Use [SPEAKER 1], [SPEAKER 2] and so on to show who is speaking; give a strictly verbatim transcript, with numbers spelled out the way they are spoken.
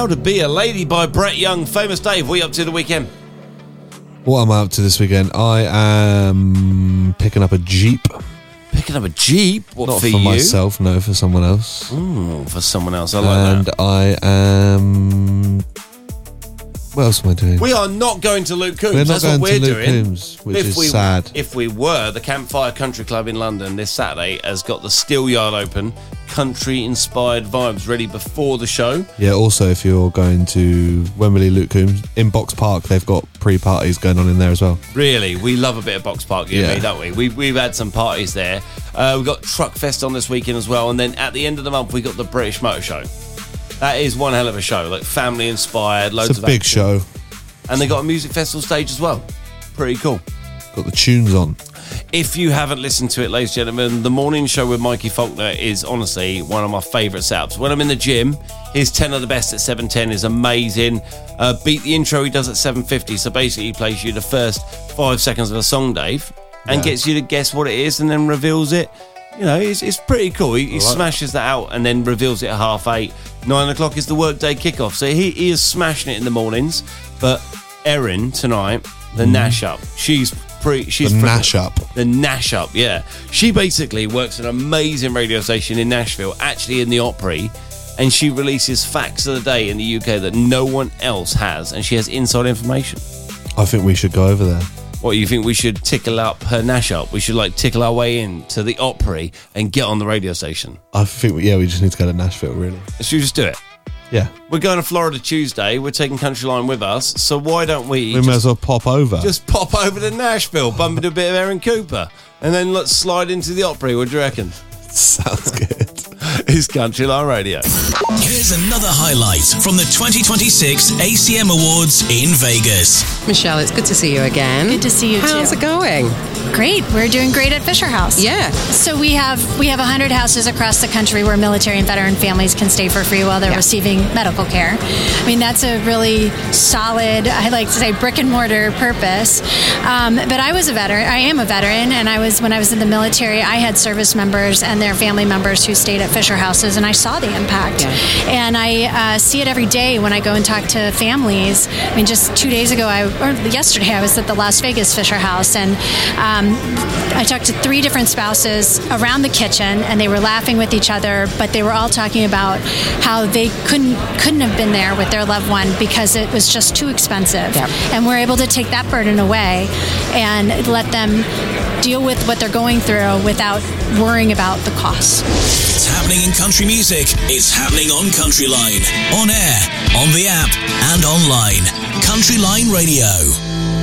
[SPEAKER 1] How to Be a Lady by Brett Young. Famous Dave, what are you up to the weekend?
[SPEAKER 2] What am I up to this weekend? I am picking up a Jeep.
[SPEAKER 1] Picking up a Jeep? What,
[SPEAKER 2] Not
[SPEAKER 1] for,
[SPEAKER 2] for
[SPEAKER 1] you?
[SPEAKER 2] myself, no, for someone else.
[SPEAKER 1] Mm, for someone else, I like
[SPEAKER 2] and
[SPEAKER 1] that.
[SPEAKER 2] And I am... What else am I doing?
[SPEAKER 1] We are not going to Luke Coombs.
[SPEAKER 2] We're not
[SPEAKER 1] That's
[SPEAKER 2] going
[SPEAKER 1] what we're
[SPEAKER 2] to Luke
[SPEAKER 1] doing.
[SPEAKER 2] Coombs, which
[SPEAKER 1] if
[SPEAKER 2] is
[SPEAKER 1] we,
[SPEAKER 2] sad.
[SPEAKER 1] If we were, the Campfire Country Club in London this Saturday has got the Steelyard open, country-inspired vibes ready before the show.
[SPEAKER 2] Yeah, also, if you're going to Wembley, Luke Coombs, in Box Park, they've got pre-parties going on in there as well.
[SPEAKER 1] Really? We love a bit of Box Park, you
[SPEAKER 2] yeah.
[SPEAKER 1] and me, don't we? we? We've had some parties there. Uh, we've got Truck Fest on this weekend as well, and then at the end of the month, we got the British Motor Show. That is one hell of a show, like family-inspired, loads
[SPEAKER 2] it's a
[SPEAKER 1] of
[SPEAKER 2] big
[SPEAKER 1] action.
[SPEAKER 2] show.
[SPEAKER 1] And they got a music festival stage as well. Pretty cool.
[SPEAKER 2] Got the tunes on.
[SPEAKER 1] If you haven't listened to it, ladies and gentlemen, the morning show with Mikey Faulkner is honestly one of my favourite setups. When I'm in the gym, his ten of the best at seven ten is amazing. Uh, beat the intro he does at seven fifty. So basically he plays you the first five seconds of a song, Dave, and
[SPEAKER 2] yeah.
[SPEAKER 1] gets you to guess what it is and then reveals it. You know, it's, it's pretty cool. He, he
[SPEAKER 2] like
[SPEAKER 1] smashes that out and then reveals it at half eight. Nine o'clock is the workday kickoff. So he, he is smashing it in the mornings. But Erin tonight, the mm. Nash Up, she's pre, she's
[SPEAKER 2] the
[SPEAKER 1] pre-
[SPEAKER 2] Nash Up,
[SPEAKER 1] the Nash Up, yeah. She basically works at an amazing radio station in Nashville, actually in the Opry, and she releases facts of the day in the U K that no one else has, and she has inside information.
[SPEAKER 2] I think we should go over there.
[SPEAKER 1] What, you think we should tickle up her Nash Up? We should like tickle our way in to the Opry and get on the radio station.
[SPEAKER 2] I think, we, yeah, we just need to go to Nashville, really.
[SPEAKER 1] Should we just do it?
[SPEAKER 2] Yeah.
[SPEAKER 1] We're going to Florida Tuesday. We're taking Countryline with us. So why don't we...
[SPEAKER 2] We may as well pop over.
[SPEAKER 1] Just pop over to Nashville, bump into a bit of Aaron Cooper, and then let's slide into the Opry. What do you reckon?
[SPEAKER 2] Sounds good.
[SPEAKER 1] It's Countryline Radio.
[SPEAKER 3] Here's another highlight from the twenty twenty-six A C M Awards in Vegas.
[SPEAKER 4] Michelle, it's good to see you again.
[SPEAKER 5] Good to see you too.
[SPEAKER 4] How's it going?
[SPEAKER 5] Great. We're doing great at Fisher House.
[SPEAKER 4] Yeah.
[SPEAKER 5] So we have we have one hundred houses across the country where military and veteran families can stay for free while they're
[SPEAKER 4] yeah.
[SPEAKER 5] receiving medical care. I mean, that's a really solid, I like to say, brick and mortar purpose. Um, but I was a veteran. I am a veteran, and I was when I was in the military, I had service members and their family members who stayed at Fisher Houses, and I saw the impact.
[SPEAKER 4] Yeah.
[SPEAKER 5] And I uh, see it every day when I go and talk to families. I mean, just two days ago, I or yesterday, I was at the Las Vegas Fisher House, and um, I talked to three different spouses around the kitchen, and they were laughing with each other, but they were all talking about how they couldn't couldn't have been there with their loved one because it was just too expensive.
[SPEAKER 4] Yep.
[SPEAKER 5] And we're able to take that burden away and let them deal with what they're going through without worrying about the costs.
[SPEAKER 3] It's happening in country music. It's happening on Countryline. On air, on the app, and online. Countryline Radio.